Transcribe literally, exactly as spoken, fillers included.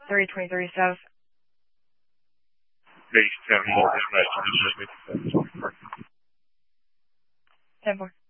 thirty twenty-three South. Base seventy-four, right. ten four.